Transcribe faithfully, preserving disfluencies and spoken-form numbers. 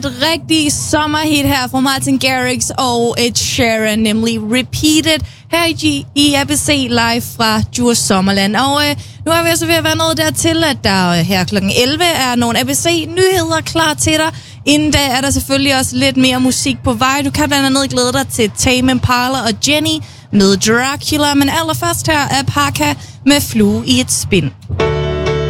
Et rigtig sommerhit her fra Martin Garrix og Ed Sheeran, nemlig Repeated, her i, i A B C live fra Djurs Sommerland. Og øh, nu er vi altså ved at være nået dertil, at der øh, her klokken elleve er nogle A B C-nyheder klar til dig. Inden da er der selvfølgelig også lidt mere musik på vej. Du kan blandt andet glæde dig til Tame Impala og Jenny med Dracula, men allerførst her er Parka med Flue i et Spind.